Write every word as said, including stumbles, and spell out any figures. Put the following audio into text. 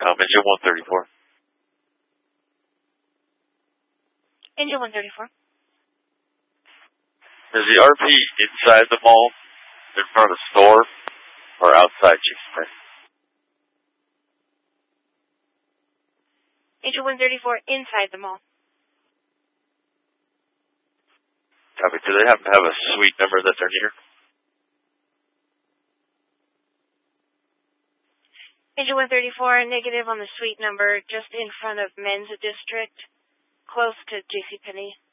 Um, engine one thirty-four. Engine one thirty-four. Is the R P inside the mall, in front of the store, or outside Chick-fil-A? Engine one thirty-four inside the mall. Copy. Do they happen to have a suite number that they're near? Engine one thirty-four, negative on the suite number, just in front of Men's District, close to JCPenney.